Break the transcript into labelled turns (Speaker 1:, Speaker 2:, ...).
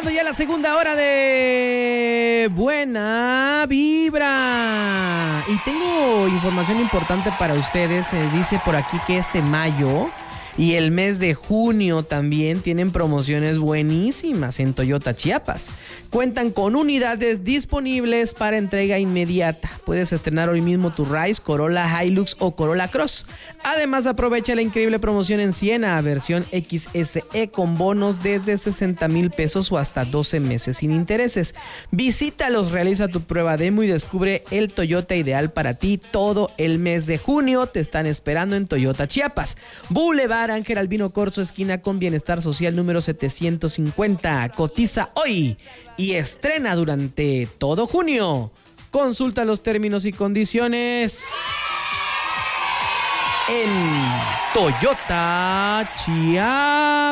Speaker 1: Arrancando ya la segunda hora de Buena Vibra. Y tengo información importante para ustedes. Se dice por aquí que este mayo y el mes de junio también tienen promociones buenísimas en Toyota Chiapas. Cuentan con unidades disponibles para entrega inmediata. Puedes estrenar hoy mismo tu Rise, Corolla Hilux o Corolla Cross. Además, aprovecha la increíble promoción en Siena, versión XSE con bonos desde 60,000 pesos o hasta 12 meses sin intereses. Visítalos, realiza tu prueba demo y descubre el Toyota ideal para ti. Todo el mes de junio te están esperando en Toyota Chiapas. Boulevard Ángel Albino Corzo, esquina con Bienestar Social número 750. Cotiza hoy y estrena durante todo junio. Consulta los términos y condiciones en Toyota Chiapas.